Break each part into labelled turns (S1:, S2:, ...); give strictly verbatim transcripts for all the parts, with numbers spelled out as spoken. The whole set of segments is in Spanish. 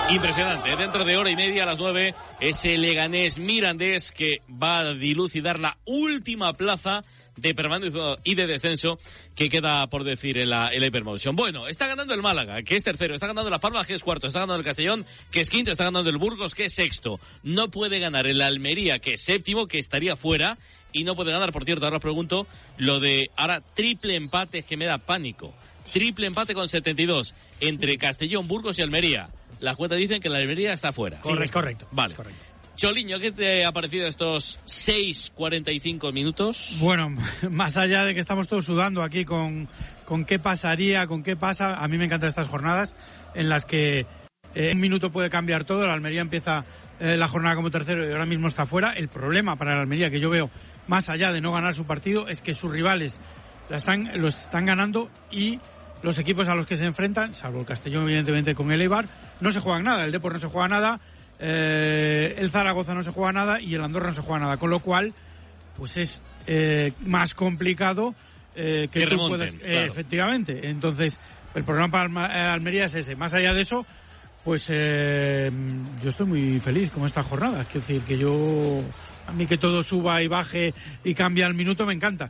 S1: Impresionante. Dentro de hora y media a las nueve, ese Leganés Mirandés que va a dilucidar la última plaza de permanencia y de descenso que queda por decir en la, en la Hypermotion. Bueno, está ganando el Málaga, que es tercero, está ganando la Palma, que es cuarto, está ganando el Castellón, que es quinto, está ganando el Burgos, que es sexto. No puede ganar el Almería, que es séptimo, que estaría fuera, y no puede ganar, por cierto, ahora os pregunto, lo de ahora triple empate que me da pánico. Triple empate con setenta y dos entre Castellón, Burgos y Almería. Las cuentas dicen que la Almería está fuera.
S2: Sí, es correcto.
S1: Vale.
S2: Es correcto.
S1: Choliño, ¿qué te ha parecido estos seis cuarenta y cinco minutos?
S3: Bueno, más allá de que estamos todos sudando aquí con, con qué pasaría, con qué pasa, a mí me encantan estas jornadas en las que eh, un minuto puede cambiar todo. La Almería empieza eh, la jornada como tercero y ahora mismo está fuera. El problema para la Almería que yo veo, más allá de no ganar su partido, es que sus rivales la están, los están ganando y los equipos a los que se enfrentan, salvo el Castellón evidentemente con el Eibar, no se juegan nada. El Depor no se juega nada, eh, el Zaragoza no se juega nada y el Andorra no se juega nada, con lo cual pues es eh, más complicado eh, que,
S1: que
S3: tú
S1: remonten,
S3: puedas,
S1: claro.
S3: eh, efectivamente. Entonces el problema para Alma, eh, Almería es ese. Más allá de eso, pues eh, yo estoy muy feliz con esta jornada. Es decir, que yo, a mí que todo suba y baje y cambie al minuto me encanta.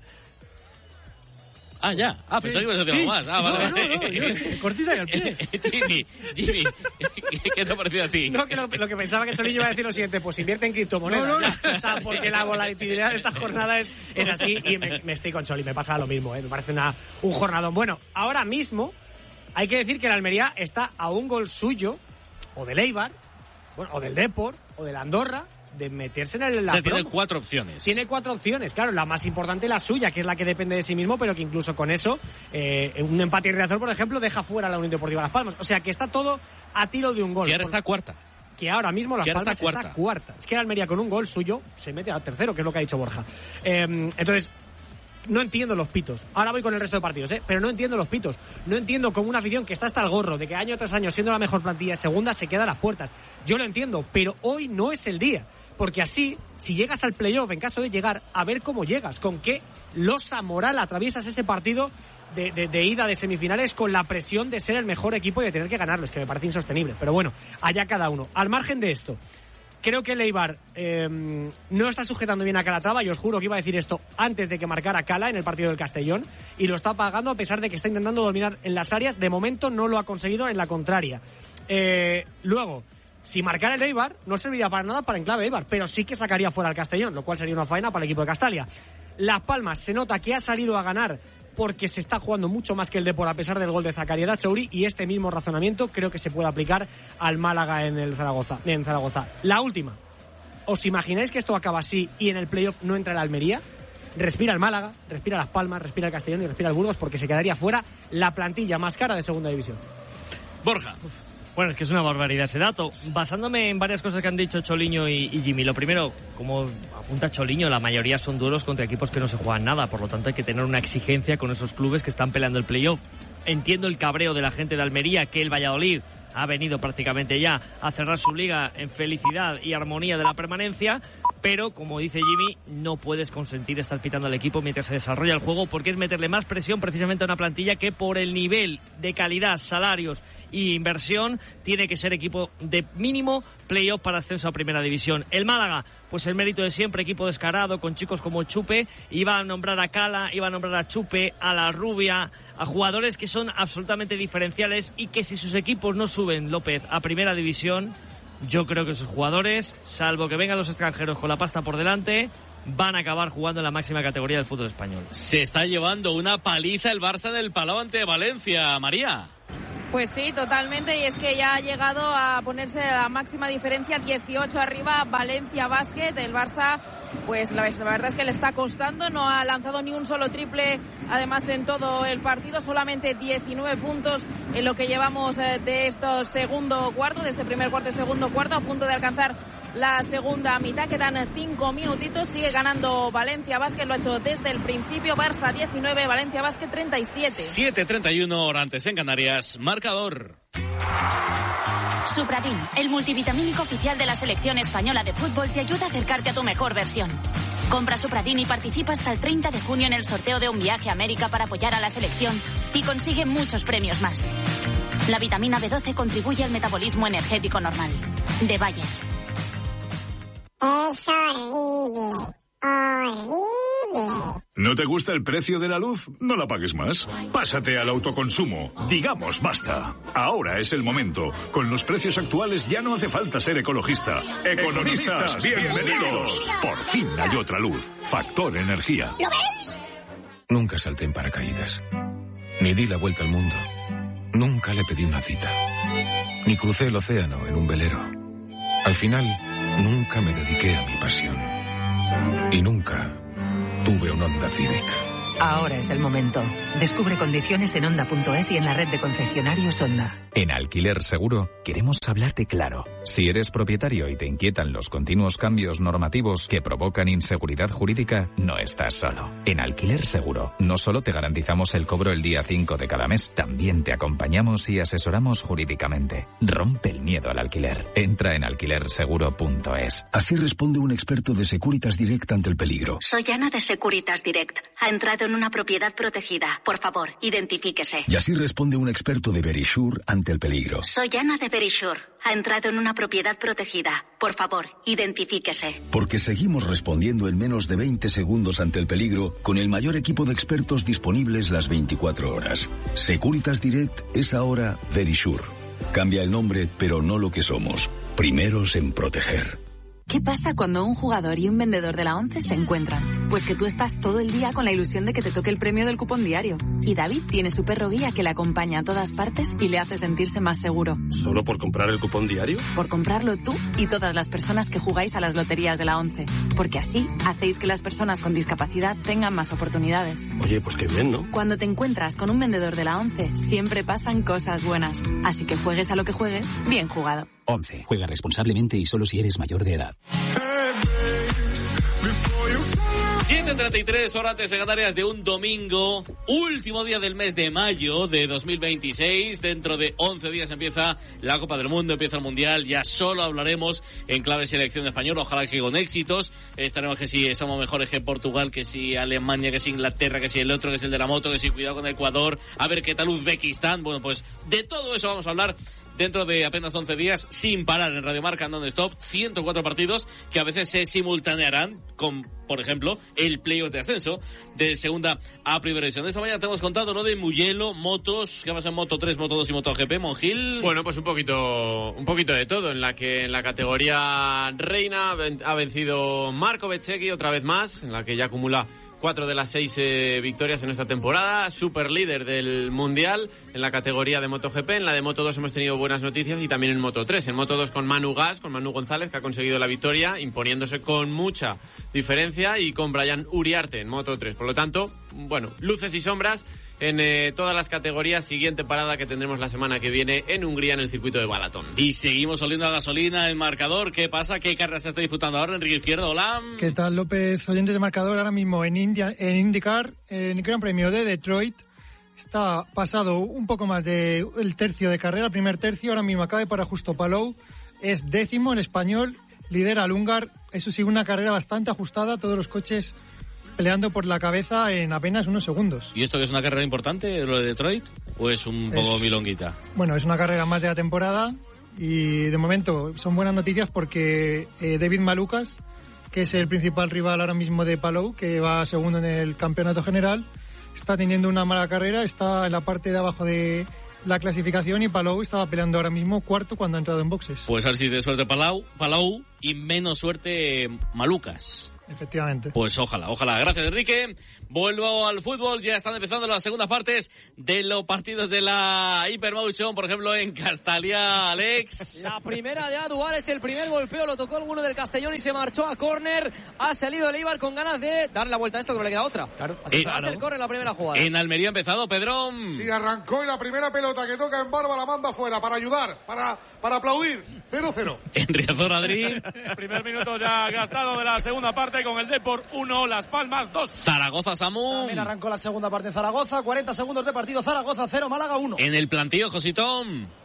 S1: Ah, ya. Ah, pensaba que ibas a decir algo más. Ah, vale.
S3: No, no, no, yo, cortita y al pie.
S1: Jimmy, Jimmy, ¿qué te ha parecido a ti?
S2: No, que lo, lo que pensaba que Choliño iba a decir lo siguiente, pues invierte en criptomonedas.
S3: No, no, no.
S2: Ya. O sea, porque la volatilidad de esta jornada es, es así y me, me estoy con Choli, me pasa lo mismo, ¿eh? Me parece una, un jornadón. Bueno, ahora mismo hay que decir que la Almería está a un gol suyo, o del Eibar, bueno, o del Depor, o del Andorra, de meterse en el, la
S1: o sea,
S2: promo.
S1: tiene cuatro opciones.
S2: Tiene cuatro opciones, claro, la más importante la suya, que es la que depende de sí mismo, pero que incluso con eso, eh, un empate y Riazor, por ejemplo, deja fuera a la Unión Deportiva Las Palmas. O sea, que está todo a tiro de un gol.
S1: Que ahora está cuarta.
S2: Que ahora mismo Las
S1: que ahora
S2: Palmas
S1: está cuarta.
S2: está cuarta. Es que la Almería con un gol suyo se mete al tercero, que es lo que ha dicho Borja. Eh, entonces, no entiendo los pitos. Ahora voy con el resto de partidos, ¿eh? Pero no entiendo los pitos. No entiendo cómo una afición que está hasta el gorro de que año tras año siendo la mejor plantilla segunda se queda a las puertas. Yo lo entiendo, pero hoy no es el día. Porque así, si llegas al playoff, en caso de llegar, a ver cómo llegas, con qué losa moral atraviesas ese partido de, de, de ida de semifinales con la presión de ser el mejor equipo y de tener que ganarlo. Es que me parece insostenible. Pero bueno, allá cada uno. Al margen de esto, creo que el Eibar eh, no está sujetando bien a Calatrava. Y os juro que iba a decir esto antes de que marcara Cala en el partido del Castellón. Y lo está pagando a pesar de que está intentando dominar en las áreas. De momento no lo ha conseguido, en la contraria. Eh, luego, si marcara el Eibar, no serviría para nada para enclave Eibar, pero sí que sacaría fuera al Castellón, lo cual sería una faena para el equipo de Castalia. Las Palmas se nota que ha salido a ganar porque se está jugando mucho más que el Depor a pesar del gol de Zakaria Dachouri, y este mismo razonamiento creo que se puede aplicar al Málaga en el Zaragoza, en Zaragoza. La última. ¿Os imagináis que esto acaba así y en el playoff no entra el Almería? Respira el Málaga, respira Las Palmas, respira el Castellón y respira el Burgos, porque se quedaría fuera la plantilla más cara de segunda división.
S1: Borja.
S4: Bueno, es que es una barbaridad ese dato. Basándome en varias cosas que han dicho Choliño y, y Jimmy. Lo primero, como apunta Choliño, la mayoría son duelos contra equipos que no se juegan nada. Por lo tanto, hay que tener una exigencia con esos clubes que están peleando el playoff. Entiendo el cabreo de la gente de Almería, que el Valladolid ha venido prácticamente ya a cerrar su liga en felicidad y armonía de la permanencia. Pero, como dice Jimmy, no puedes consentir estar pitando al equipo mientras se desarrolla el juego, porque es meterle más presión precisamente a una plantilla que, por el nivel de calidad, salarios y inversión, tiene que ser equipo de mínimo playoff para ascenso a primera división. El Málaga, pues el mérito de siempre, equipo descarado con chicos como Chupe, iba a nombrar a Cala, iba a nombrar a Chupe, a La Rubia, a jugadores que son absolutamente diferenciales y que si sus equipos no suben, López, a primera división, yo creo que esos jugadores, salvo que vengan los extranjeros con la pasta por delante, van a acabar jugando en la máxima categoría del fútbol español.
S1: Se está llevando una paliza el Barça del Palau ante Valencia, María.
S5: Pues sí, totalmente, y es que ya ha llegado a ponerse la máxima diferencia, dieciocho arriba, Valencia Basket. El Barça, pues la, la verdad es que le está costando, no ha lanzado ni un solo triple, además en todo el partido, solamente diecinueve puntos en lo que llevamos de estos segundo cuarto, de este primer cuarto y segundo cuarto, a punto de alcanzar la segunda mitad, quedan cinco minutitos, sigue ganando Valencia Basket, lo ha hecho desde el principio. Barça diecinueve, Valencia Basket treinta y siete.
S1: siete treinta y uno, hora antes en Canarias, marcador.
S6: Supradin, el multivitamínico oficial de la selección española de fútbol, te ayuda a acercarte a tu mejor versión. Compra Supradin y participa hasta el treinta de junio en el sorteo de un viaje a América para apoyar a la selección y consigue muchos premios más. La vitamina B doce contribuye al metabolismo energético normal. De Bayer.
S7: Es horrible. Horrible.
S8: ¿No te gusta el precio de la luz? No la pagues más. Pásate al autoconsumo. Digamos basta. Ahora es el momento. Con los precios actuales ya no hace falta ser ecologista. Economistas, bienvenidos. Por fin hay otra luz. Factor Energía.
S7: ¿Lo veis?
S9: Nunca salté en paracaídas. Ni di la vuelta al mundo. Nunca le pedí una cita. Ni crucé el océano en un velero. Al final, nunca me dediqué a mi pasión. Y nunca tuve un Honda Civic.
S10: Ahora es el momento. Descubre condiciones en Honda punto es y en la red de concesionarios Honda.
S11: En Alquiler Seguro queremos hablarte claro. Si eres propietario y te inquietan los continuos cambios normativos que provocan inseguridad jurídica, no estás solo. En Alquiler Seguro no solo te garantizamos el cobro el día cinco de cada mes, también te acompañamos y asesoramos jurídicamente. Rompe el miedo al alquiler. Entra en alquiler seguro punto es.
S12: Así responde un experto de Securitas Direct ante el peligro.
S13: Soy Ana de Securitas Direct. Ha entrado en una propiedad protegida. Por favor, identifíquese.
S12: Y así responde un experto de Verisure ante el peligro.
S13: Soy Ana de Verisure. Ha entrado en una propiedad protegida. Por favor, identifíquese.
S12: Porque seguimos respondiendo en menos de veinte segundos ante el peligro con el mayor equipo de expertos disponibles las veinticuatro horas. Securitas Direct es ahora Verisure. Cambia el nombre, pero no lo que somos. Primeros en proteger.
S14: ¿Qué pasa cuando un jugador y un vendedor de la ONCE se encuentran? Pues que tú estás todo el día con la ilusión de que te toque el premio del cupón diario. Y David tiene su perro guía que le acompaña a todas partes y le hace sentirse más seguro.
S15: ¿Solo por comprar el cupón diario?
S14: Por comprarlo tú y todas las personas que jugáis a las loterías de la ONCE. Porque así hacéis que las personas con discapacidad tengan más oportunidades.
S15: Oye, pues qué bien, ¿no?
S14: Cuando te encuentras con un vendedor de la ONCE, siempre pasan cosas buenas. Así que juegues a lo que juegues, bien jugado.
S16: ONCE. Juega responsablemente y solo si eres mayor de edad.
S1: siete treinta y tres horas de Canarias de un domingo, último día del mes de mayo de dos mil veintiséis. Dentro de once días empieza la Copa del Mundo, empieza el Mundial. Ya solo hablaremos en clave selección española, ojalá que con éxitos. Estaremos que si somos mejores que Portugal, que si Alemania, que si Inglaterra, que si el otro, que es el de la moto, que si cuidado con Ecuador, a ver qué tal Uzbekistán. Bueno, pues de todo eso vamos a hablar dentro de apenas once días, sin parar en Radio Marca non-stop, ciento cuatro partidos que a veces se simultanearán con, por ejemplo, el playoff de ascenso de segunda a primera división. Esta mañana te hemos contado lo de Mugello, motos, ¿qué pasa en Moto tres, Moto dos y Moto G P, Monjil?
S17: Bueno, pues un poquito un poquito de todo, en la que en la categoría reina ha vencido Marco Bezzecchi otra vez más, en la que ya acumula cuatro de las seis eh, victorias en esta temporada, super líder del Mundial en la categoría de MotoGP. En la de Moto dos hemos tenido buenas noticias y también en Moto tres. En Moto dos con Manu Gas, con Manu González, que ha conseguido la victoria, imponiéndose con mucha diferencia, y con Brian Uriarte en Moto tres. Por lo tanto, bueno, luces y sombras en eh, todas las categorías. Siguiente parada que tendremos la semana que viene en Hungría, en el circuito de Balaton.
S1: Y seguimos oliendo a gasolina el marcador. ¿Qué pasa? ¿Qué carrera se está disputando ahora? Enrique Izquierdo, hola.
S18: ¿Qué tal, López? Oyentes de marcador ahora mismo en India, en IndyCar, en el Gran Premio de Detroit. Está pasado un poco más del tercio de carrera, el primer tercio. Ahora mismo acaba para Justo Palou. Es décimo, el español. Lidera al húngar. Eso sí, una carrera bastante ajustada. Todos los coches peleando por la cabeza en apenas unos segundos.
S1: ¿Y esto que es una carrera importante, lo de Detroit? ¿O es un poco
S18: es,
S1: milonguita?
S18: Bueno, es una carrera más de la temporada y de momento son buenas noticias porque eh, David Malukas, que es el principal rival ahora mismo de Palou, que va segundo en el campeonato general, está teniendo una mala carrera, está en la parte de abajo de la clasificación y Palou estaba peleando ahora mismo cuarto cuando ha entrado en boxes.
S1: Pues así de suerte Palou, Palou y menos suerte Malukas.
S18: Efectivamente.
S1: Pues ojalá, ojalá. Gracias, Enrique. Vuelvo al fútbol. Ya están empezando las segundas partes de los partidos de la Hypermotion, por ejemplo, en Castalia, Alex.
S19: La primera de Aduares, el primer golpeo lo tocó alguno del Castellón y se marchó a córner. Ha salido el Eibar con ganas de darle la vuelta a esto, que no le queda otra. Claro. Así que va a hacer córner la primera jugada.
S1: En Almería ha empezado, Pedrón.
S20: Sí, arrancó y la primera pelota que toca en Barba la manda fuera para ayudar, para, para aplaudir. cero cero.
S1: En Riazor, Adri.
S21: El primer minuto ya gastado de la segunda parte con el Depor uno, Las Palmas dos.
S1: Zaragoza, Samu.
S19: También arrancó la segunda parte en Zaragoza. cuarenta segundos de partido. Zaragoza cero, Málaga uno.
S1: En el plantillo, Jositón.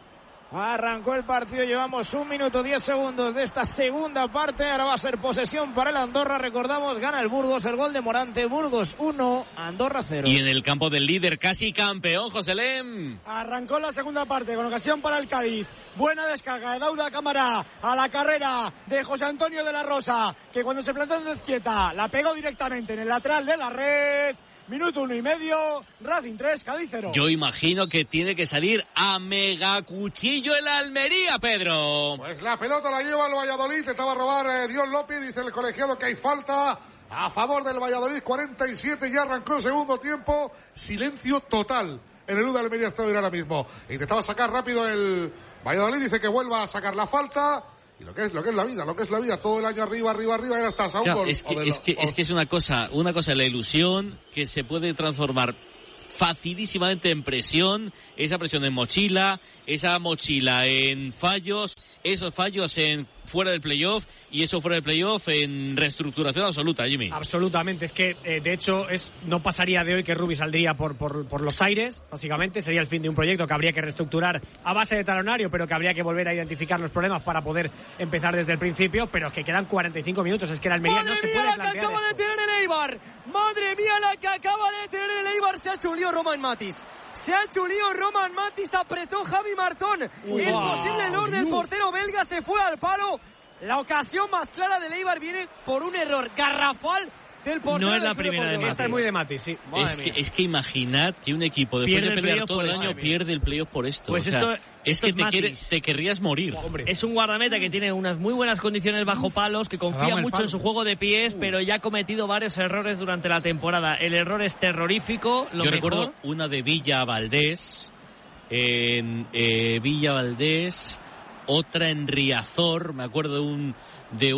S3: Arrancó el partido, llevamos un minuto diez segundos de esta segunda parte. Ahora va a ser posesión para el Andorra. Recordamos, gana el Burgos, el gol de Morante. Burgos uno, Andorra cero.
S1: Y en el campo del líder, casi campeón, José Lem.
S2: Arrancó la segunda parte con ocasión para el Cádiz. Buena descarga de Dauda Camará a la carrera de José Antonio de la Rosa, que cuando se plantó en izquierda la pegó directamente en el lateral de la red. Minuto uno y medio, Racing tres, Cádiz cero.
S1: Yo imagino que tiene que salir a megacuchillo el Almería, Pedro.
S20: Pues la pelota la lleva el Valladolid, estaba a robar eh, Dios López, dice el colegiado que hay falta a favor del Valladolid, cuarenta y siete, ya arrancó el segundo tiempo, silencio total en el U de Almería Estadio ahora mismo. Intentaba sacar rápido el Valladolid, dice que vuelva a sacar la falta. Y lo que es lo que es la vida, lo que es la vida, todo el año arriba, arriba, arriba, y ahora estás a un
S1: claro,
S20: gol.
S1: Es que,
S20: lo,
S1: es, que,
S20: o...
S1: es que es una cosa, una cosa la ilusión que se puede transformar facilísimamente en presión, esa presión en mochila, esa mochila en fallos, esos fallos en fuera del playoff y eso fuera del playoff en reestructuración absoluta, Jimmy.
S2: Absolutamente, es que eh, de hecho es no pasaría de hoy que Rubi saldría por, por, por los aires, básicamente sería el fin de un proyecto que habría que reestructurar a base de talonario, pero que habría que volver a identificar los problemas para poder empezar desde el principio, pero es que quedan cuarenta y cinco minutos, es que el Almería no se puede plantear.
S19: ¡Madre mía la que acaba
S2: esto.
S19: de tener el Eibar! ¡Madre mía la que acaba de tener el Eibar! Se ha hecho un lío Roman Matis. Se ha hecho un lío Roman Matis, apretó Javi Martón. Uy, el wow, posible error del portero belga se fue al palo. La ocasión más clara del Eibar viene por un error garrafal del portero.
S4: No es la
S19: del
S4: primera de Matis.
S2: Esta es muy de Matis, sí.
S1: Es que, es que imaginad que un equipo después
S4: pierde
S1: de pelear todo el año
S4: esto.
S1: pierde el playoff por esto.
S4: Pues
S1: o sea,
S4: esto,
S1: es
S4: esto
S1: que
S4: es
S1: te, quiere,
S4: Matis.
S1: te querrías morir.
S2: Hombre.
S4: Es un guardameta que tiene unas muy buenas condiciones bajo palos, que confía mucho
S2: palo.
S4: en su juego de pies, pero ya ha cometido varios errores durante la temporada. El error es terrorífico. Lo
S1: Yo
S4: mejor...
S1: recuerdo una de Villa Valdés, en eh, Villa Valdés, otra en Riazor, me acuerdo de un de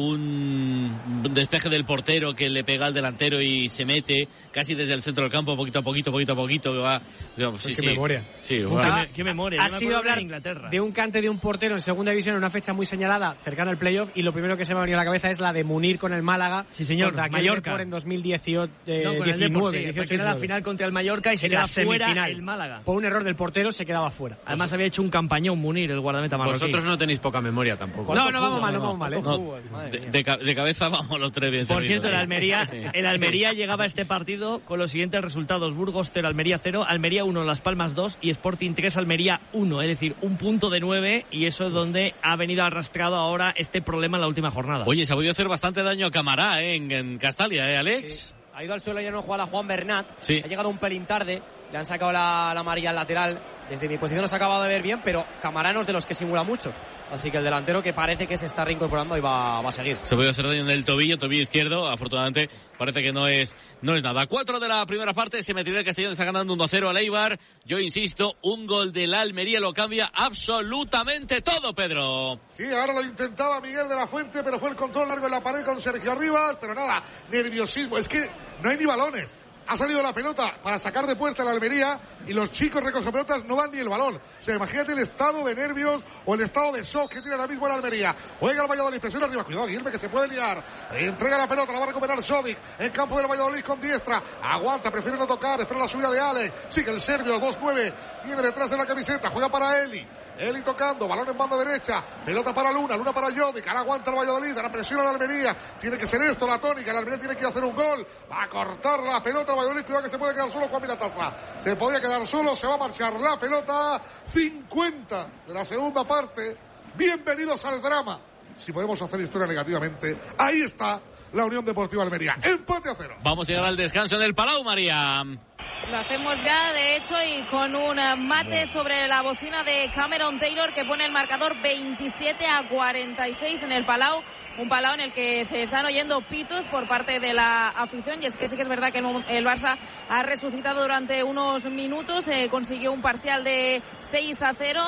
S1: un despeje del portero que le pega al delantero y se mete casi desde el centro del campo, poquito a poquito, poquito a poquito, que va... Sí,
S2: qué
S1: sí.
S2: memoria.
S1: Sí,
S4: Está,
S1: bueno.
S4: qué memoria.
S2: Ha
S4: Yo me
S2: sido
S4: acuerdo
S2: hablar
S4: de Inglaterra.
S2: de un cante de un portero en segunda división en una fecha muy señalada, cercana al playoff, y lo primero que se me ha venido a la cabeza es la de Munir con el Málaga.
S4: Sí, señor,
S2: contra aquel
S4: Mallorca.
S2: Depor en dos mil dieciocho, eh,
S4: No, con el
S2: diecinueve,
S4: Depor, sí,
S2: dieciocho,
S4: porque era la
S2: diecinueve.
S4: final contra el Mallorca y se
S2: En
S4: queda
S2: la
S4: fuera
S2: semifinal.
S4: el Málaga.
S2: Por un error del portero se quedaba fuera.
S4: Además había hecho un campañón Munir, el guardameta marroquí.
S17: Vosotros no tenéis poca memoria tampoco.
S2: No, no vamos mal, no vamos mal. ¿eh?
S1: No, de, de, de cabeza vamos los tres bien
S4: Por
S1: servidos.
S4: cierto, el Almería,
S1: Sí.
S4: el Almería llegaba a este partido con los siguientes resultados: Burgos cero, Almería cero, Almería uno, Las Palmas dos y Sporting tres, Almería uno. Es decir, un punto de nueve, y eso es donde ha venido arrastrado ahora este problema en la última jornada.
S1: Oye, se ha podido hacer bastante daño a Camará, ¿eh? en, en Castalia, ¿eh, Alex?
S19: Sí. Ha ido al suelo y ya no juega a Juan Bernat.
S1: Sí.
S19: Ha llegado un pelín tarde. Le han sacado la, la amarilla al lateral. Desde mi posición no se ha acabado de ver bien, pero Camará no es de los que simula mucho. Así que el delantero, que parece que se está reincorporando, y va, va a seguir.
S1: Se puede hacer daño en el tobillo, tobillo izquierdo. Afortunadamente parece que no es no es nada. Cuatro de la primera parte, se metirá el Castellón, está ganando uno cero al Eibar. Yo insisto, un gol del Almería lo cambia absolutamente todo, Pedro.
S20: Sí, ahora lo intentaba Miguel de la Fuente, pero fue el control largo en la pared con Sergio Rivas, pero nada, nerviosismo. Es que no hay ni balones. Ha salido la pelota para sacar de puerta la Almería y los chicos recogen pelotas, no dan ni el balón. O sea, imagínate el estado de nervios o el estado de shock que tiene ahora mismo la Almería. Juega el Valladolid, presiona arriba, cuidado Guilherme, que se puede liar. Entrega la pelota, la va a recuperar Sovic en campo del Valladolid con diestra. Aguanta, prefiere no tocar, espera la subida de Alex. Sigue el serbio, los dos nueve, tiene detrás de la camiseta, juega para Eli. Eli tocando, balón en banda derecha, pelota para Luna, Luna para Jovic, ahora aguanta el Valladolid, ahora presiona la Almería, tiene que ser esto la tónica, la Almería tiene que hacer un gol, va a cortar la pelota el Valladolid, cuidado que se puede quedar solo Juan Miratasa, se podía quedar solo, se va a marchar la pelota, cincuenta de la segunda parte, bienvenidos al drama, si podemos hacer historia negativamente, ahí está la Unión Deportiva Almería, empate a cero.
S1: Vamos a llegar al descanso en el Palau, María.
S5: Lo hacemos ya, de hecho, y con un mate sobre la bocina de Cameron Taylor, que pone el marcador veintisiete a cuarenta y seis en el Palau. Un Palau en el que se están oyendo pitos por parte de la afición, y es que sí que es verdad que el Barça ha resucitado durante unos minutos, eh, consiguió un parcial de seis a cero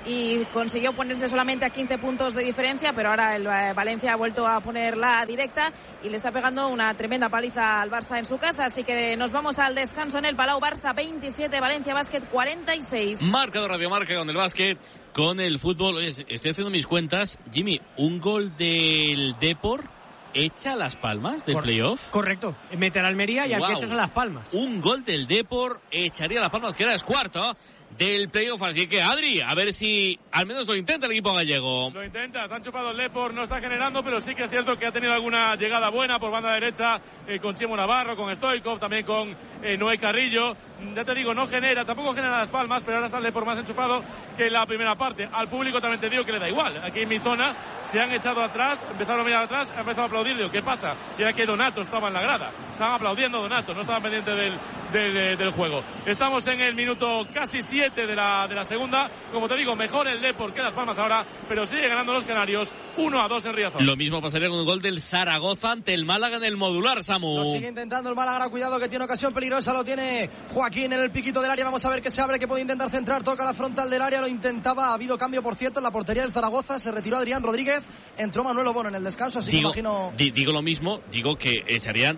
S5: y consiguió ponerse solamente a quince puntos de diferencia, pero ahora el Valencia ha vuelto a poner la directa y le está pegando una tremenda paliza al Barça en su casa, así que nos vamos al descanso en el Palau. Barça veintisiete, Valencia Basket cuarenta y seis.
S1: Marcador Radio Marca con el básquet, con el fútbol. Oye, estoy haciendo mis cuentas. Jimmy, un gol del Depor echa Las Palmas del
S2: Cor-
S1: playoff.
S2: Correcto, mete a la Almería y al
S1: Wow.
S2: que echas a Las Palmas.
S1: Un gol del Depor echaría a Las Palmas, que era el cuarto del playoff. Así que, Adri, a ver si al menos lo intenta el equipo gallego.
S21: Lo intenta, está enchufado el Depor, no está generando, pero sí que es cierto que ha tenido alguna llegada buena por banda derecha, eh, con Chimo Navarro, con Stoikov, también con eh, Noé Carrillo. Ya te digo, no genera, tampoco genera Las Palmas, pero ahora está el Depor más enchufado que en la primera parte. Al público también te digo que le da igual. Aquí en mi zona se han echado atrás, empezaron a mirar atrás, han empezado a aplaudir. Digo, ¿qué pasa? Y era que Donato estaba en la grada. Estaban aplaudiendo a Donato, no estaban pendientes del, del, del juego. Estamos en el minuto casi siete de la, de la segunda. Como te digo, mejor el Depor que Las Palmas ahora, pero sigue ganando los canarios uno a dos en Riazor.
S1: Lo mismo pasaría con el gol del Zaragoza ante el Málaga en el modular, Samu.
S6: Lo sigue intentando el Málaga, cuidado que tiene ocasión peligrosa, lo tiene Joaquín en el piquito del área, vamos a ver que se abre, que puede intentar centrar, toca la frontal del área, lo intentaba, ha habido cambio por cierto en la portería del Zaragoza, se retiró Adrián Rodríguez, entró Manuel Obono en el descanso, así
S1: digo,
S6: que imagino...
S1: Di, digo lo mismo, digo que echarían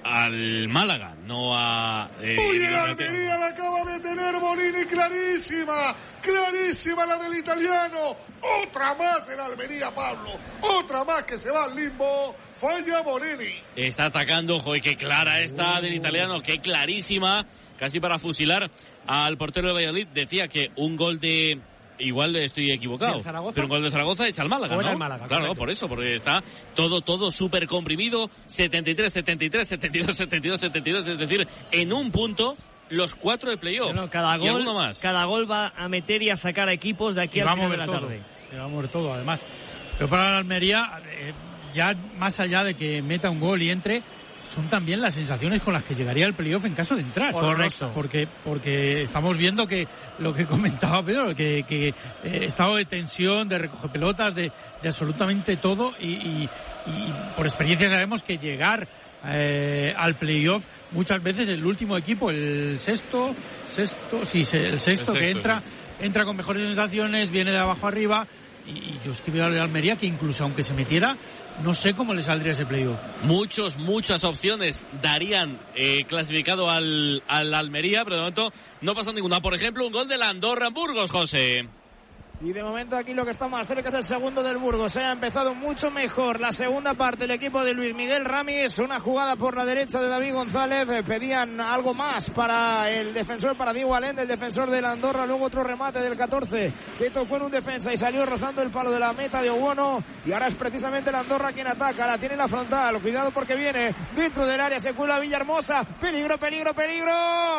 S1: al Málaga, no a...
S20: Eh, Uy, el Almería la acaba de tener Bonini, clarísima, clarísima la del italiano. Otra más el Almería, Pablo, otra más que se va al limbo, falla Bonini.
S1: Está atacando, joder, qué clara esta uh. del italiano, qué clarísima, casi para fusilar al portero de Valladolid. Decía que un gol de... Igual estoy equivocado, pero un gol de Zaragoza echa al Málaga, ¿no?
S2: El Málaga,
S1: claro,
S2: correcto.
S1: Por eso, porque está todo, todo súper comprimido, setenta y tres, setenta y tres, setenta y dos, setenta y dos, setenta y dos, es decir, en un punto, los cuatro de playoff.
S4: No, no, cada
S1: y
S4: gol,
S1: alguno más.
S4: Cada gol va a meter y a sacar a equipos de aquí
S22: y
S4: al final de la
S22: todo,
S4: tarde.
S22: Y va a mover todo, además. Pero para la Almería, eh, ya más allá de que meta un gol y entre, son también las sensaciones con las que llegaría el playoff en caso de entrar.
S4: Correcto.
S22: Porque, porque estamos viendo que lo que comentaba Pedro, que, que eh, estado de tensión, de recoger pelotas, de, de absolutamente todo, y, y, y por experiencia sabemos que llegar eh, al playoff muchas veces el último equipo, el sexto, sexto, sí, el sexto, el sexto que entra, sí. entra con mejores sensaciones, viene de abajo arriba, y, y yo estoy viendo a Almería que incluso aunque se metiera, no sé cómo le saldría ese playoff.
S1: Muchos, muchas opciones darían eh, clasificado al, al Almería, pero de momento no pasa ninguna. Por ejemplo, un gol de la Andorra en Burgos, José.
S3: Y de momento aquí lo que está más cerca es el segundo del Burgos. Se ha empezado mucho mejor la segunda parte el equipo de Luis Miguel Ramis. Una jugada por la derecha de David González. Pedían algo más para el defensor, para Diego Allende, el defensor de la Andorra. Luego otro remate del catorce que tocó en un defensa y salió rozando el palo de la meta de Obono. Y ahora es precisamente la Andorra quien ataca. La tiene la frontal. Cuidado porque viene dentro del área. Se cuela Villahermosa. Peligro, peligro, peligro.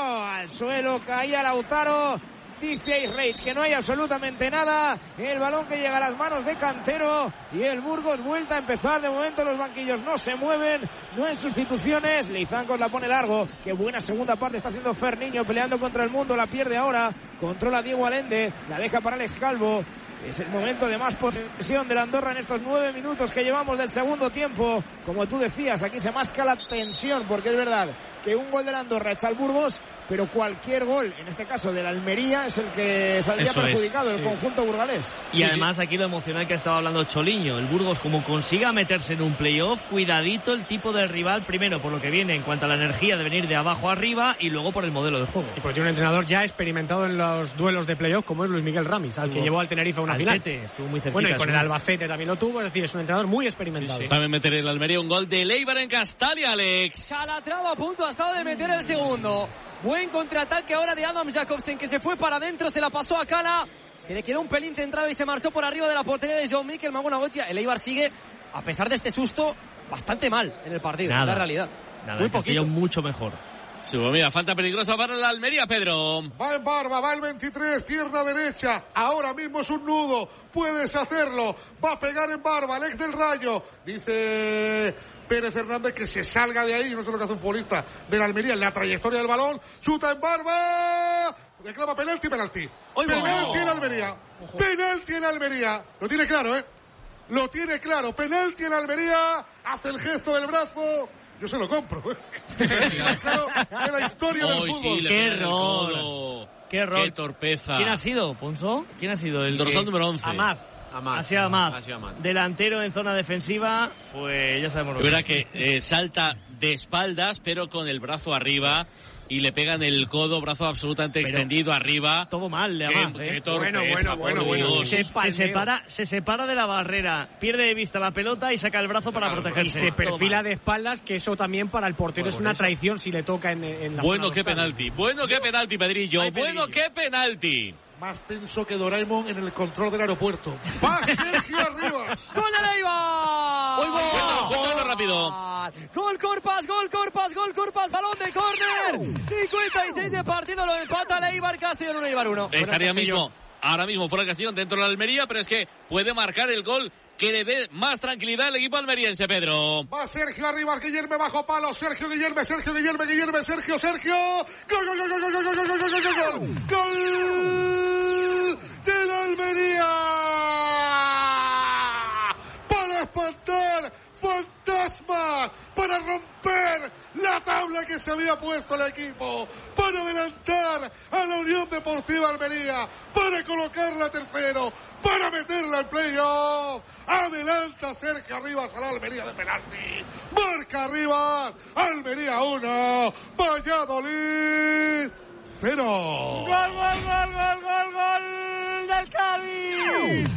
S3: Al suelo caía Lautaro. Dice Reich que no hay absolutamente nada. El balón que llega a las manos de Cantero y el Burgos vuelta a empezar. De momento los banquillos no se mueven, no hay sustituciones. Leizancos la pone largo. Qué buena segunda parte está haciendo Ferniño peleando contra el mundo. La pierde ahora. Controla Diego Allende. La deja para Alex Calvo. Es el momento de más posesión de la Andorra en estos nueve minutos que llevamos del segundo tiempo. Como tú decías, aquí se masca la tensión porque es verdad que un gol de la Andorra echa al Burgos, pero cualquier gol, en este caso del Almería, es el que saldría Eso perjudicado, es, el sí. conjunto burgalés.
S4: Y sí, además sí. aquí lo emocional que estaba hablando Choliño, el Burgos como consiga meterse en un playoff, cuidadito el tipo de rival, primero por lo que viene en cuanto a la energía de venir de abajo arriba y luego por el modelo de juego.
S2: Y porque tiene un entrenador ya experimentado en los duelos de playoff como es Luis Miguel Ramis, al que llevó al Tenerife a una
S4: Albacete,
S2: final.
S4: Estuvo muy cerquita,
S2: bueno, y con
S4: sí.
S2: el Albacete también lo tuvo, es decir, es un entrenador muy experimentado.
S1: Sí, sí. También meter el Almería un gol de Leibar en Castalia, Alex.
S19: Calatrava a punto ha estado de meter el segundo. Buen contraataque ahora de Adam Jacobsen, que se fue para adentro, se la pasó a Cala. Se le quedó un pelín centrado y se marchó por arriba de la portería de John Mikel Magunagotia. El Eibar sigue, a pesar de este susto, bastante mal en el partido,
S4: nada,
S19: en la realidad.
S4: Nada,
S19: muy poquito.
S4: Mucho mejor.
S1: Subo, mira, falta peligrosa para la Almería, Pedro.
S20: Va en Barba, va el veintitrés, pierna derecha. Ahora mismo es un nudo. Puedes hacerlo. Va a pegar en Barba, el ex del Rayo. Dice Pérez Hernández que se salga de ahí. No sé lo que hace un futbolista de la Almería en la trayectoria del balón. Chuta en Barba. Reclama penalti, penalti. Penalti en Almería. Ojo. Penalti en Almería. Lo tiene claro, ¿eh? Lo tiene claro. Penalti en Almería. Hace el gesto del brazo. Yo se lo compro. Claro, en la historia del
S1: Hoy
S20: fútbol.
S1: Sí,
S4: ¡Qué error! ¡Qué error!
S1: ¡Qué torpeza!
S4: ¿Quién ha sido, Ponzo? ¿Quién ha sido? El,
S1: el dorsal
S4: que...
S1: número once.
S2: Amad.
S4: Amad. Ha sido Amad. Delantero en zona defensiva, pues ya sabemos lo
S1: que... Verá que eh, salta de espaldas, pero con el brazo arriba. Y le pegan el codo, brazo absolutamente
S4: Pero
S1: extendido arriba.
S4: Todo mal, además.
S1: Qué,
S4: ¿eh?
S1: qué torpeza,
S2: bueno, bueno, bueno, bueno.
S4: Se, se, separa, se separa de la barrera, pierde de vista la pelota y saca el brazo para protegerse.
S2: Y se perfila de espaldas, que eso también para el portero bueno, es una traición si le toca en, en la
S1: Bueno, qué penalti. Bueno, qué penalti, Pedrillo.
S2: Ay,
S1: bueno, qué penalti.
S20: Más tenso que Doraemon en el control del aeropuerto. ¡Va Sergio Arribas!
S19: ¡Gol de Eibar!
S1: ¡Uy, gol! ¡Gol rápido!
S19: ¡Gol Corpas! ¡Gol Corpas! ¡Gol Corpas! ¡Balón de córner! cincuenta y seis de partido, lo empata el Eibar. Castellón uno, Eibar uno.
S1: Estaría mismo, ahora mismo fuera el Castellón dentro de la Almería, pero es que puede marcar el gol que le dé más tranquilidad al equipo almeriense, Pedro.
S20: Va Sergio Arribas, Guillerme bajo palo, Sergio Guillerme, Sergio Guillerme, Guillerme, Sergio, Sergio. ¡Gol, gol, gol, gol, gol, gol, gol, gol, gol, gol, gol! ¡Gol de la Almería! Para espantar fantasmas, para romper la tabla que se había puesto el equipo, para adelantar a la Unión Deportiva Almería, para colocarla tercero, para meterla en playoff. Adelanta Sergio Arribas a la Almería de penalti. Marca Arribas, Almería uno, Valladolid cero.
S19: Gol, gol, gol, gol, gol, gol del Cádiz.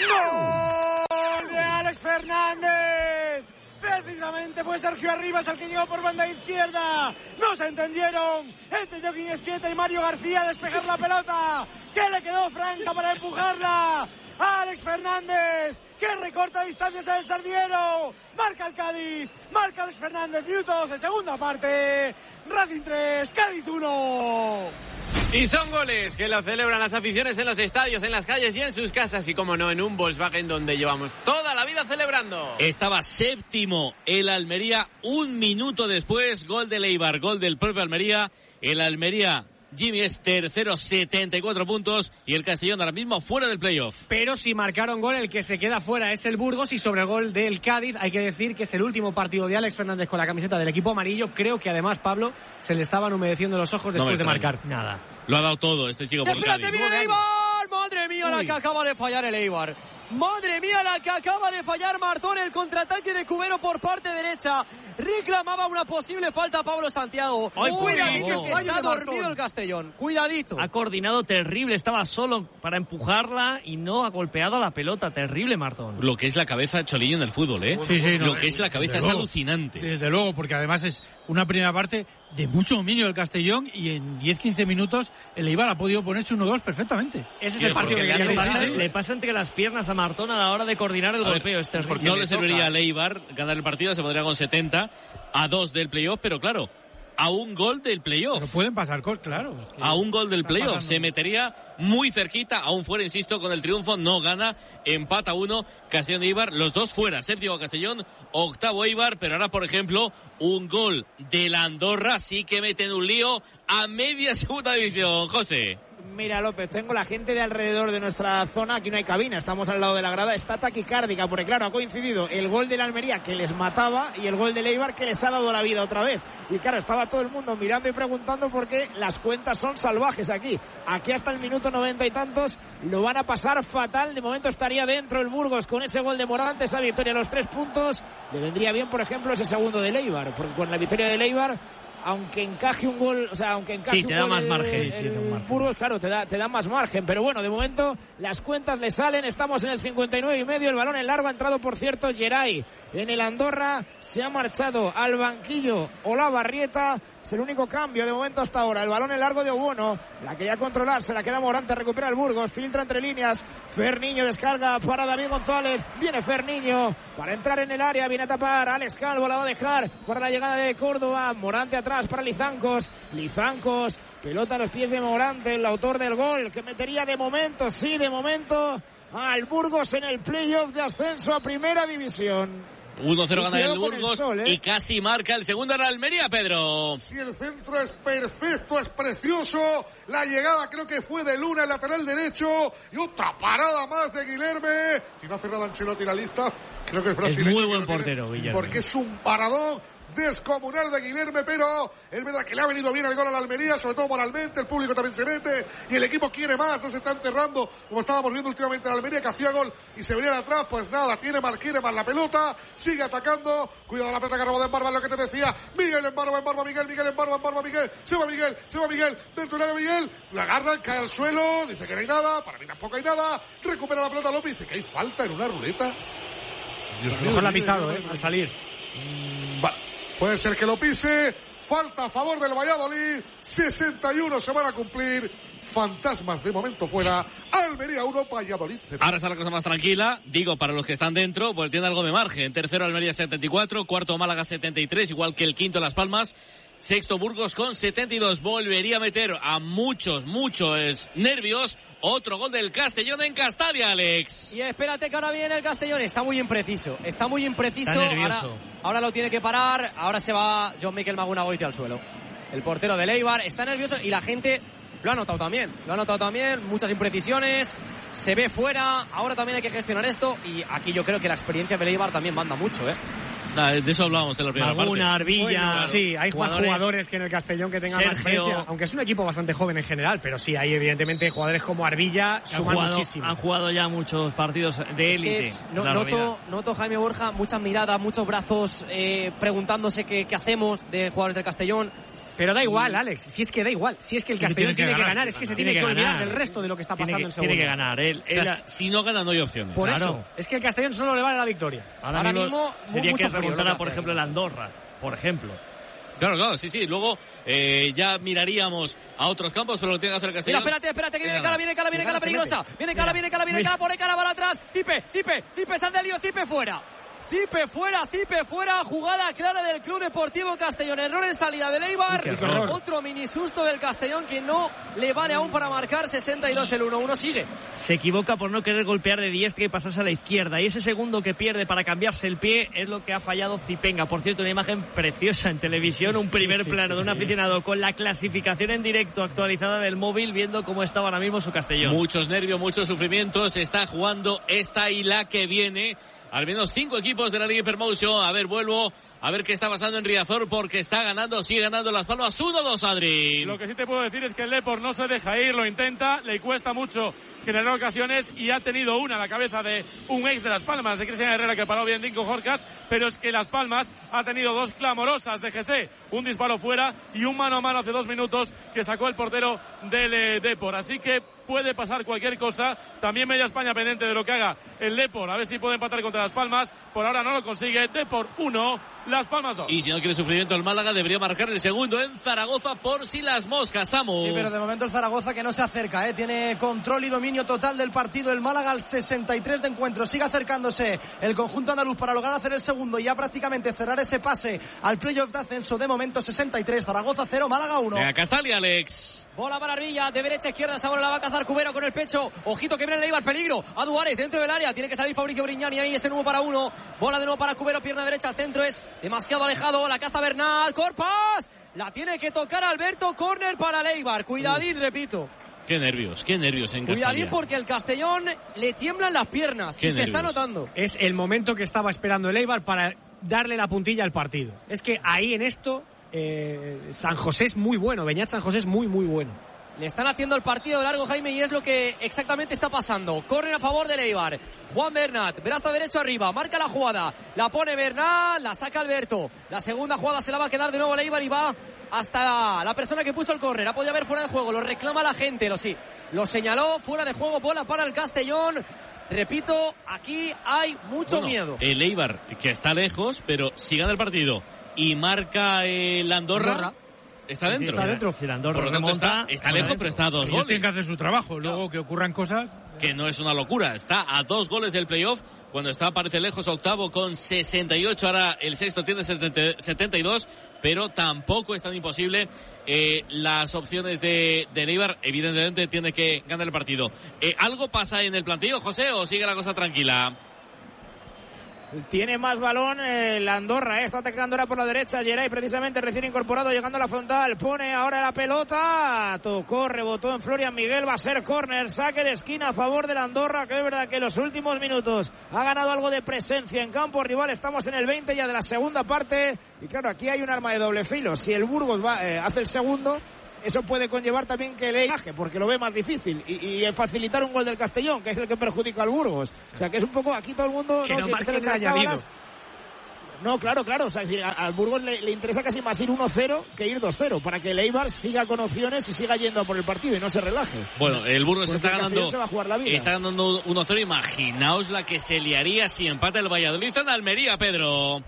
S19: Gol de Alex Fernández. Precisamente fue Sergio Arribas el que llegó por banda izquierda. No se entendieron entre Joaquín Ezquieta y Mario García a despejar la pelota, que le quedó franca para empujarla. Alex Fernández, que recorta distancias del Sardiero. Marca el Cádiz, marca Alex Fernández. Minuto doce, segunda parte. Racing tres, Cádiz uno.
S17: Y son goles que lo celebran las aficiones en los estadios, en las calles y en sus casas. Y como no, en un Volkswagen donde llevamos toda la vida celebrando.
S1: Estaba séptimo el Almería, un minuto después, gol del Eibar, gol del propio Almería. El Almería, Jimmy, es tercero, setenta y cuatro puntos, y el Castellón ahora mismo fuera del playoff.
S2: Pero si marcaron gol, el que se queda fuera es el Burgos, y sobre el gol del Cádiz hay que decir que es el último partido de Alex Fernández con la camiseta del equipo amarillo. Creo que además, Pablo, se le estaban humedeciendo los ojos después
S1: no
S2: de marcar.
S4: Nada.
S1: Lo ha dado todo este chico por el Cádiz.
S19: ¡Espérate, viene el Eibar! ¡Madre mía, la que acaba de fallar el Eibar! ¡Madre mía, la que acaba de fallar Martón! El contraataque de Cubero por parte derecha. Reclamaba una posible falta a Pablo Santiago.
S4: Ay,
S19: Cuidadito, que
S2: Vaya
S19: está
S2: de
S19: dormido
S2: Martón.
S19: el Castellón. Cuidadito.
S4: Ha coordinado terrible, estaba solo para empujarla y no ha golpeado la pelota. Terrible, Martón.
S1: Lo que es la cabeza de Cholillo en el fútbol, ¿eh?
S22: Sí, sí, no,
S1: Lo que es la cabeza es
S22: luego,
S1: alucinante.
S22: Desde luego, porque además es una primera parte de mucho dominio del Castellón y en diez quince minutos el Eibar ha podido ponerse uno dos perfectamente.
S2: Ese es
S1: Sí,
S2: el partido
S1: porque
S2: que
S1: le
S2: quería
S1: han
S4: Le
S2: ver.
S4: pasa, le pasa entre las piernas a Martón a la hora de coordinar el
S1: A ver,
S4: golpeo. Es terrible.
S1: no le serviría al Eibar ganar el partido, se pondría con setenta a dos del playoff, pero claro, a un gol del playoff.
S22: Pero pueden pasar, col- claro. es que
S1: A un gol del
S22: está
S1: playoff.
S22: pasando.
S1: Se metería muy cerquita, aún fuera, insisto, con el triunfo. No gana, empata uno, Castellón y Eibar, los dos fuera. Séptimo Castellón, octavo Eibar, pero ahora, por ejemplo, un gol de la Andorra sí que mete en un lío a media segunda división. José.
S3: Mira, López, tengo la gente de alrededor de nuestra zona, aquí no hay cabina, estamos al lado de la grada, está taquicárdica, porque claro, ha coincidido el gol de la Almería que les mataba y el gol del Eibar que les ha dado la vida otra vez. Y claro, estaba todo el mundo mirando y preguntando porque las cuentas son salvajes aquí. Aquí hasta el minuto noventa y tantos lo van a pasar fatal. De momento estaría dentro el Burgos con ese gol de Morante, esa victoria a los tres puntos. Le vendría bien, por ejemplo, ese segundo del Eibar, porque con la victoria del Eibar, aunque encaje un gol, o sea, aunque encaje
S4: Sí, te
S3: un
S4: da
S3: gol
S4: más
S3: el,
S4: margen,
S3: el,
S4: tiene un margen.
S3: Burgos, claro, te da, te da más margen. Pero bueno, de momento las cuentas le salen. Estamos en el cincuenta y nueve y medio. El balón en largo ha entrado, por cierto, Geray en el Andorra. Se ha marchado al banquillo Olavarrieta. Es el único cambio de momento hasta ahora. El balón en largo de Obono. La quería controlar, se la queda Morante, recupera el Burgos. Filtra entre líneas. Ferniño descarga para David González. Viene Ferniño para entrar en el área. Viene a tapar. Alex Calvo la va a dejar para la llegada de Córdoba. Morante atrás para Lizancos. Lizancos. Pelota a los pies de Morante, el autor del gol, que metería de momento, sí, de momento, al Burgos en el playoff de ascenso a Primera División.
S1: uno cero gana el
S3: cuidado con el
S1: Burgos
S3: sol, ¿eh?
S1: y casi marca el segundo en la Almería, Pedro.
S20: Si el centro es perfecto, es precioso. La llegada creo que fue de Luna, el lateral derecho. Y otra parada más de Guilherme. Si no ha cerrado Ancelotti la lista, creo que es brasileño.
S4: muy buen
S20: que lo tiene,
S4: portero, Guilherme.
S20: Porque es un paradón descomunal de Guilherme, pero es verdad que le ha venido bien el gol a la Almería, sobre todo moralmente, el público también se mete y el equipo quiere más, no se está encerrando como estábamos viendo últimamente en la Almería, que hacía gol y se venía atrás. Pues nada, tiene más, quiere más la pelota, sigue atacando, cuidado la pelota que robó de Embarba, lo que te decía, Miguel Embarba, Embarba Miguel, Miguel Embarba, Embarba Miguel, se va Miguel, se va Miguel, dentro de Miguel, la agarran, cae al suelo, dice que no hay nada, para mí tampoco hay nada, recupera la pelota López, dice que hay falta en una ruleta.
S2: Dios mío, mejor la ha pisado, eh, al salir.
S20: Mm, vale, puede ser que lo pise, falta a favor del Valladolid, sesenta y uno se van a cumplir. Fantasmas de momento fuera, Almería uno, Valladolid cero.
S1: Ahora está la cosa más tranquila, digo, para los que están dentro, pues tiene algo de margen. Tercero Almería setenta y cuatro, cuarto Málaga setenta y tres, igual que el quinto Las Palmas. Sexto Burgos con setenta y dos. Volvería a meter a muchos, muchos nervios. Otro gol del Castellón en Castalia, Alex.
S19: Y espérate que ahora viene el Castellón. Está muy impreciso. Está muy impreciso.
S4: Está nervioso.
S19: Ahora, ahora lo tiene que parar. Ahora se va John Mikel Magunagoiti al suelo. El portero de Eibar está nervioso y la gente lo ha notado también. Lo ha notado también. Muchas imprecisiones. Se ve fuera. Ahora también hay que gestionar esto. Y aquí yo creo que la experiencia de Eibar también manda mucho, ¿eh?
S1: De eso hablábamos en la primera
S4: Maguna,
S1: parte.
S4: Arbilla.
S2: Bueno, sí, hay jugadores, más jugadores que en el Castellón que tengan
S4: Sergio,
S2: más experiencia, aunque es un equipo bastante joven en general, pero sí, hay evidentemente jugadores como Arbilla, suman
S4: jugado,
S2: muchísimo.
S4: Han jugado ya muchos partidos de élite.
S19: Es que no, noto, noto, Jaime Borja, muchas miradas, muchos brazos eh, preguntándose qué, qué hacemos de jugadores del Castellón.
S2: Pero da igual, Alex, si es que da igual, si es que el Castellón tiene, tiene que ganar, ganar, es que se tiene, tiene que, que olvidar del resto de lo que está pasando
S4: tiene que,
S2: en segundo.
S4: Tiene que ganar. Él, él,
S1: o sea, si no gana no hay opciones.
S2: Por
S4: claro.
S2: eso, es que el Castellón solo le vale la victoria.
S4: Ahora,
S19: Ahora
S4: mismo,
S19: mismo
S4: sería
S19: mucho
S4: que
S19: frío,
S4: preguntara,
S19: ¿no?
S4: por ejemplo, el Andorra, por ejemplo.
S1: Claro, claro, sí, sí. Luego eh, ya miraríamos a otros campos, pero lo tiene que hacer el Castellón.
S19: Mira, espérate, espérate, que viene Cala, viene Cala, viene Cala peligrosa. Viene Cala, viene Cala, viene Cala, pone Cala, va atrás. Tipe, Tipe, Tipe, sal del lío, Tipe fuera. Cipe fuera, Cipe fuera, jugada clara del Club Deportivo Castellón, error en salida del Eibar, otro mini susto del Castellón que no le vale aún para marcar sesenta y dos, el uno uno sigue.
S4: Se equivoca por no querer golpear de diestra y pasarse a la izquierda, y ese segundo que pierde para cambiarse el pie es lo que ha fallado Cipenga. Por cierto, una imagen preciosa en televisión, un primer sí, sí, plano sí, de un aficionado con la clasificación en directo actualizada del móvil, viendo cómo está ahora mismo su Castellón.
S1: Muchos nervios, muchos sufrimientos, se está jugando esta y la que viene. Al menos cinco equipos de la Liga Hypermotion. A ver, vuelvo a ver qué está pasando en Riazor, porque está ganando, sigue ganando Las Palmas uno dos, Adri.
S21: Lo que sí te puedo decir es que el Depor no se deja ir, lo intenta, le cuesta mucho generar ocasiones y ha tenido una a la cabeza de un ex de Las Palmas, de Cristian Herrera, que paró bien Dinko Jorcas, pero es que Las Palmas ha tenido dos clamorosas de G C, un disparo fuera y un mano a mano hace dos minutos que sacó el portero del eh, Depor. Así que puede pasar cualquier cosa. También media España pendiente de lo que haga el Depor, a ver si puede empatar contra Las Palmas. Por ahora no lo consigue. Depor uno, Las Palmas dos.
S1: Y si no quiere sufrimiento el Málaga, debería marcar el segundo en Zaragoza por si las moscas, Samu.
S6: Sí, pero de momento el Zaragoza que no se acerca, ¿eh? Tiene control y dominio total del partido. El Málaga al sesenta y tres de encuentro. Sigue acercándose el conjunto andaluz para lograr hacer el segundo y ya prácticamente cerrar ese pase al playoff de ascenso. De momento sesenta y tres, Zaragoza cero, Málaga uno.
S1: Venga, Castalia, Alex.
S19: Bola para Arbilla, de derecha a izquierda, ahora la va a cazar Cubero con el pecho. Ojito que viene el Eibar, peligro. A Duárez dentro del área, tiene que salir Fabricio Brignani ahí, ese nuevo para uno. Bola de nuevo para Cubero, pierna derecha, al centro es demasiado alejado. La caza Bernat, Corpas. La tiene que tocar Alberto, córner para el Eibar. Cuidadín, repito.
S1: Qué nervios, qué nervios en Castalia.
S19: Cuidadín porque el Castellón le tiemblan las piernas
S1: qué
S19: y
S1: nervios.
S19: Se está notando.
S2: Es el momento que estaba esperando el Eibar para darle la puntilla al partido. Es que ahí en esto eh, San José es muy bueno, Beñat San José es muy muy bueno.
S19: Le están haciendo el partido largo, Jaime, y es lo que exactamente está pasando. Corren a favor del Eibar. Juan Bernat, brazo derecho arriba, marca la jugada. La pone Bernat, la saca Alberto. La segunda jugada se la va a quedar de nuevo el Eibar y va hasta la persona que puso el córner. Ha podido haber fuera de juego, lo reclama la gente, lo sí. Lo señaló, fuera de juego, bola para el Castellón. Repito, aquí hay mucho
S1: bueno,
S19: miedo.
S1: El Eibar, que está lejos, pero si gana el partido y marca el Andorra... Andorra. Está dentro.
S2: Está dentro.
S4: Si el Andorra
S1: Por lo tanto,
S4: remonta,
S1: está, está lejos, pero está a dos
S22: Ellos
S1: goles.
S22: tienen que hacer su trabajo. Luego que ocurran cosas.
S1: Que no es una locura. Está a dos goles del playoff. Cuando está, parece lejos, octavo con sesenta y ocho. Ahora el sexto tiene setenta y dos. Pero tampoco es tan imposible. Eh, las opciones de, de Eibar, evidentemente, tiene que ganar el partido. Eh, ¿Algo pasa en el plantillo, José, o sigue la cosa tranquila?
S3: Tiene más balón el Andorra, ¿eh? Está atacando ahora por la derecha. Geray, precisamente recién incorporado, llegando a la frontal. Pone ahora la pelota. Tocó, rebotó en Florian Miguel. Va a ser córner, saque de esquina a favor del Andorra, que es verdad que en los últimos minutos ha ganado algo de presencia en campo rival. Estamos en el veinte ya de la segunda parte. Y claro, aquí hay un arma de doble filo. Si el Burgos va, eh, hace el segundo, eso puede conllevar también que le viaje, porque lo ve más difícil, y, y facilitar un gol del Castellón, que es el que perjudica al Burgos. O sea, que es un poco, aquí todo el mundo...
S2: Que
S3: no,
S2: no
S3: si
S2: marquen
S3: empieza a echar
S2: añadido.
S3: cábalas. No, claro, claro. O sea, es decir, a- al Burgos le, le interesa casi más ir uno cero que ir dos cero, para que el Eibar siga con opciones y siga yendo a por el partido y no se relaje.
S1: Bueno, el Burgos
S3: Porque
S1: está
S3: el
S1: ganando,
S3: Castellón se va a jugar la vida.
S1: está ganando uno cero. Imaginaos la que se liaría si empata el Valladolid en Almería, Pedro.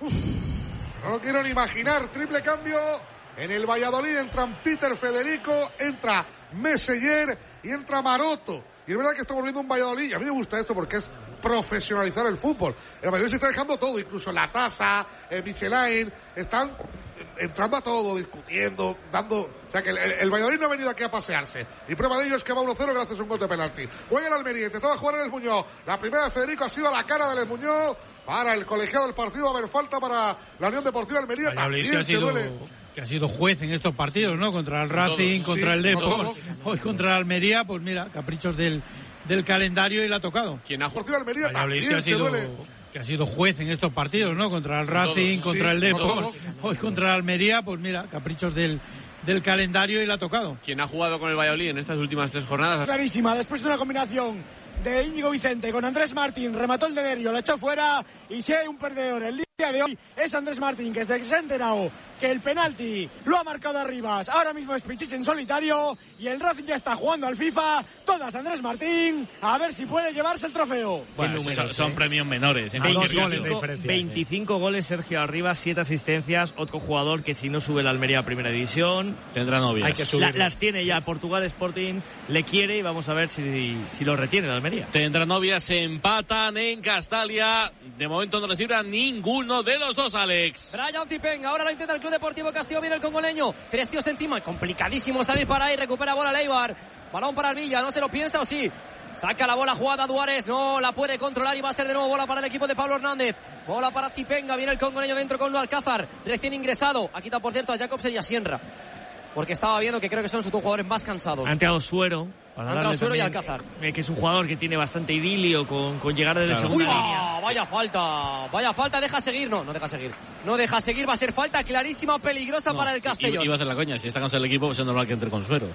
S20: No lo quiero ni imaginar. Triple cambio en el Valladolid. Entran Peter Federico, entra Meseguer y entra Maroto. Y es verdad que estamos viendo un Valladolid, y a mí me gusta esto porque es profesionalizar el fútbol. El Valladolid se está dejando todo, incluso la tasa, el Michelin, están entrando a todo, discutiendo, dando... O sea que el, el Valladolid no ha venido aquí a pasearse. Y prueba de ello es que va uno cero gracias a un gol de penalti. Juega el Almería, intentaba jugar en el Muñoz. La primera de Federico ha sido a la cara del Muñoz. Para el colegiado del partido va a haber falta para la Unión Deportiva Almería.
S22: Valladolid que
S20: También
S22: ha
S20: se
S22: sido,
S20: duele.
S22: que ha sido juez en estos partidos, ¿no? Contra el Racing,
S20: Todos,
S22: contra
S20: sí,
S22: el Depor,
S20: todos.
S22: hoy contra el Almería, pues mira, caprichos del, del calendario y la ha tocado.
S17: ¿Quién ha
S20: Deportiva Almería
S22: Valladolid que
S20: también
S22: ha
S20: se
S22: sido
S20: duele.
S22: que ha sido juez en estos partidos, ¿no? Contra el Racing,
S20: Todos,
S22: contra
S20: sí,
S22: el Depor,
S20: todos.
S22: hoy contra el Almería, pues mira, caprichos del, del calendario y la ha tocado.
S17: ¿Quién ha jugado con el Valladolid en estas últimas tres jornadas?
S19: Clarísima, después de una combinación de Íñigo Vicente con Andrés Martín, remató el de Derio, lo echó fuera, y si hay un perdedor el día de hoy es Andrés Martín, que desde que se ha enterado que el penalti lo ha marcado Arribas, ahora mismo es Pichichi en solitario, y el Racing ya está jugando al FIFA, todas Andrés Martín, a ver si puede llevarse el trofeo.
S1: Bueno,
S4: números,
S1: son, son
S4: eh.
S1: premios menores. ¿eh?
S22: A dos
S1: Hay que-
S22: goles de diferencia.
S4: veinticinco goles Sergio Arribas, siete asistencias, otro jugador que si no sube la Almería a primera división,
S1: Tendrá novias.
S22: Hay que
S4: la-
S22: subirlo.
S4: las tiene ya. Portugal Sporting le quiere y vamos a ver si, si lo retiene la Almería.
S1: Tendrá novias, se empatan en Castalia. De momento no les libra ninguno de los dos, Alex.
S19: Brian Tipenga, ahora lo intenta el Club Deportivo Castillo, viene el congoleño, tres tíos encima, complicadísimo salir para ahí, recupera bola Leibar, balón para Arvilla, no se lo piensa o sí, saca la bola jugada Duárez, no la puede controlar y va a ser de nuevo bola para el equipo de Pablo Hernández, bola para Tipenga, viene el congoleño dentro con Alcázar, recién ingresado, ha quitado por cierto a Jacobsen y a Sienra, porque estaba viendo que creo que son sus dos jugadores más cansados.
S4: Ha entrado Suero. Para
S19: Ha entrado
S4: darle
S19: Suero y
S4: también,
S19: Alcázar.
S4: eh, que es un jugador que tiene bastante idilio con, con llegar desde
S1: Claro.
S19: ¡Uy,
S4: segunda
S19: va!
S4: línea.
S19: Vaya falta, vaya falta, deja seguir, no, no deja seguir, no deja seguir, va a ser falta clarísima, peligrosa
S1: No,
S19: para el
S1: i-
S19: Castellón.
S1: Iba a hacer la coña. Si está cansado el equipo, pues es normal que entre con suero.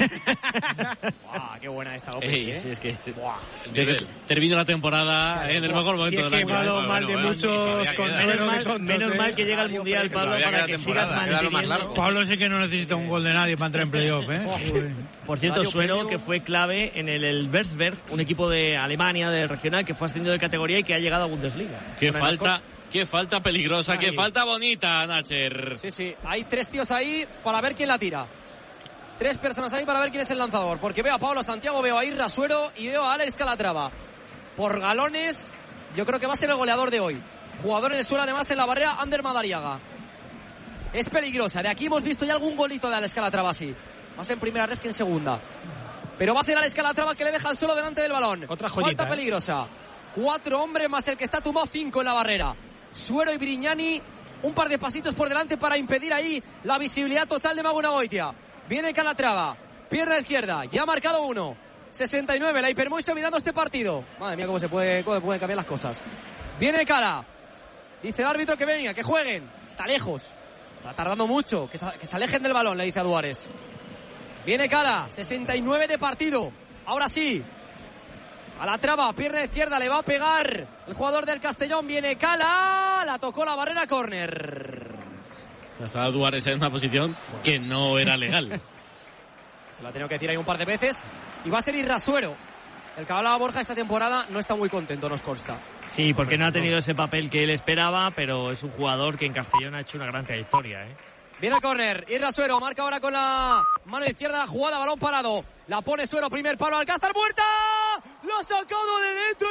S19: ¡Ah, qué buena esta López!
S1: Ey,
S19: ¿eh?
S1: sí, es que
S19: Buah.
S1: desde que termina la temporada en el mejor momento
S2: Si es
S1: del
S2: que
S1: año.
S2: hemos hablado
S1: Bueno,
S2: mal de
S1: bueno,
S2: muchos
S1: todavía
S2: con
S1: queda.
S2: suero.
S4: Menos
S2: de
S4: mal,
S2: tontos,
S4: menos
S2: ¿eh?
S4: mal que llega el
S19: Adiós,
S4: Mundial,
S19: pero
S4: Pablo,
S17: todavía
S4: para
S17: queda
S4: que sigas
S17: temporada, queda lo más
S4: manteniendo.
S17: largo.
S22: Pablo sé que no necesita un gol de nadie para entrar en playoff, ¿eh? Uy.
S4: Por cierto,
S19: Radio
S4: Suero,
S19: Premium.
S4: que fue clave en el, el Versberg, un equipo de Alemania, del regional, que fue ascendido de categoría y que ha llegado a Bundesliga.
S1: Qué
S19: Una de las
S1: falta, qué falta peligrosa, qué
S19: Ahí.
S1: falta bonita, Nacher.
S19: Sí, sí, hay tres tíos ahí para ver quién la tira. Tres personas ahí para ver quién es el lanzador. Porque veo a Pablo Santiago, veo a Irra Suero y veo a Alex Calatrava. Por galones, yo creo que va a ser el goleador de hoy. Jugador en el suelo, además en la barrera, Ander Madariaga. Es peligrosa. De aquí hemos visto ya algún golito de Alex Calatrava así. Más en primera red que en segunda. Pero va a ser Alex Calatrava que le deja el suelo delante del balón.
S2: Otra joyita,
S19: Falta
S2: ¿eh?
S19: peligrosa. Cuatro hombres más el que está tumbado, cinco en la barrera. Suero y Brignani, un par de pasitos por delante para impedir ahí la visibilidad total de Mago Nagoitia. Viene Calatrava, pierna izquierda, ya ha marcado uno. sesenta y nueve, la Hipermocho mirando este partido. Madre mía, cómo se puede, cómo pueden cambiar las cosas. Viene Cala. Dice el árbitro que venga, que jueguen. Está lejos. Está tardando mucho. Que se, que se alejen del balón, le dice a Duárez. Viene Cala, sesenta y nueve de partido. Ahora sí. A la traba, pierna izquierda, le va a pegar el jugador del Castellón. Viene Cala, la tocó la barrera, córner.
S1: Estaba Duárez en una posición que no era legal.
S19: Se la ha tenido que decir ahí un par de veces. Y va a ser Irrasuero. El que hablaba Borja esta temporada no está muy contento, nos consta.
S4: Sí, porque no ha tenido ese papel que él esperaba, pero es un jugador que en Castellón ha hecho una gran trayectoria, ¿eh?
S19: Viene el córner, Irra Suero, marca ahora con la mano izquierda la jugada, balón parado. La pone Suero, primer palo, Alcázar, ¡puerta! ¡Lo ha sacado de dentro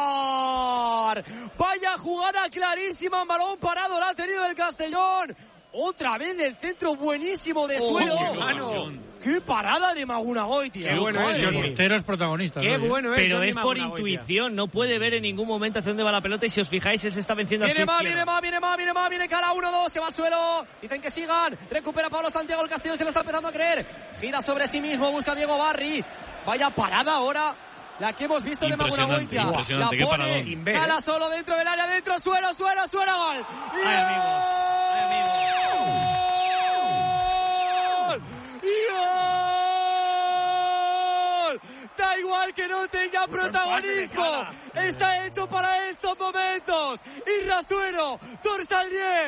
S19: Leibar! Vaya jugada clarísima, balón parado, la ha tenido el Castellón. otra vez del centro buenísimo de
S2: Oh,
S19: Suero.
S2: qué mano.
S19: ¡Qué parada de Magunagoitia!
S22: Qué bueno es, los porteros protagonistas.
S2: Qué
S22: ¿no?
S2: bueno es.
S4: Pero
S2: Johnny
S4: es por
S2: Magunagoitia.
S4: intuición, no puede ver en ningún momento hacia dónde va la pelota y si os fijáis, él se está venciendo a su
S19: Viene más,
S4: izquierda.
S19: viene más, viene más, viene más, viene cara uno dos, se va al suelo. Dicen que sigan. Recupera Pablo Santiago, el Castillo se lo está empezando a creer. Gira sobre sí mismo, busca a Diego Barri. Vaya parada ahora. La que hemos visto de Magunagoitia. La
S1: Impresionante, qué
S19: pone,
S1: paradón.
S22: Sin ver,
S19: cala
S22: ¿eh?
S19: solo dentro del área, dentro, Suero, Suero, Suero, gol.
S22: Ay, amigo. Ay, amigo.
S19: ¡Gol! ¡Gol! Da igual que no tenga protagonismo. Está hecho para estos momentos. Irra Suero, dorsal diez.